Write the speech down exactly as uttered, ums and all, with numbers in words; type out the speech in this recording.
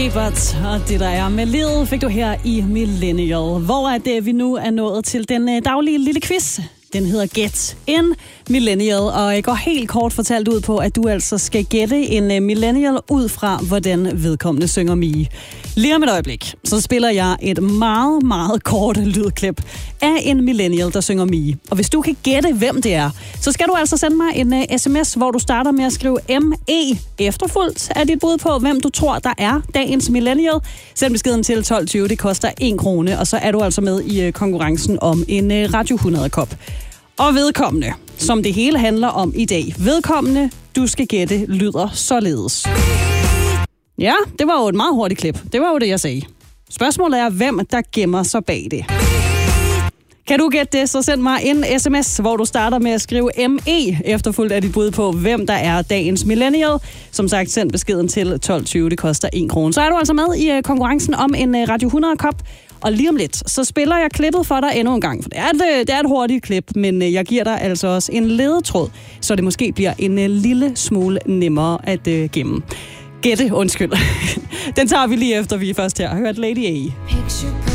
Ebert, og det der er med livet, fik du her i Millennial, hvor er det, vi nu er nået til den daglige lille quiz. Den hedder Get en Millennial, og jeg går helt kort fortalt ud på, at du altså skal gætte en millennial ud fra, hvordan vedkommende synger Mie. Lige om et øjeblik, så spiller jeg et meget, meget kort lydklip af en millennial, der synger Mie. Og hvis du kan gætte, hvem det er, så skal du altså sende mig en uh, sms, hvor du starter med at skrive M E efterfulgt af dit bud på, hvem du tror, der er dagens millennial. Send beskeden til tolv tyve, det koster en krone, og så er du altså med i uh, konkurrencen om en uh, Radio hundrede-kop. Og vedkommende, som det hele handler om i dag, vedkommende, du skal gætte, lyder således. Ja, det var jo et meget hurtigt klip. Det var jo det, jeg sagde. Spørgsmålet er, hvem der gemmer sig bag det. Kan du gætte det, så send mig en sms, hvor du starter med at skrive M E, efterfulgt af dit bud på, hvem der er dagens millennial. Som sagt, send beskeden til tolv tyve, det koster en krone. Så er du altså med i konkurrencen om en Radio hundrede-kop. Og lige om lidt, så spiller jeg klippet for dig endnu en gang. For det er et, det er et hurtigt klip, men jeg giver dig altså også en ledetråd, så det måske bliver en lille smule nemmere at uh, gemme. Gætte, undskyld. Den tager vi lige efter, vi først her har hørt Lady A.